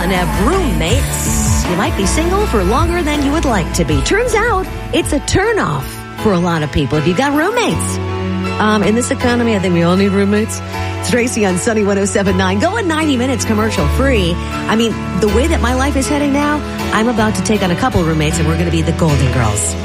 and have roommates, you might be single for longer than you would like to be. Turns out it's a turnoff for a lot of people if you've got roommates. In this economy, I think we all need roommates. It's Tracy on Sunny 107.9. Going 90 minutes commercial free. I mean, the way that my life is heading now, I'm about to take on a couple roommates and we're going to be the Golden Girls.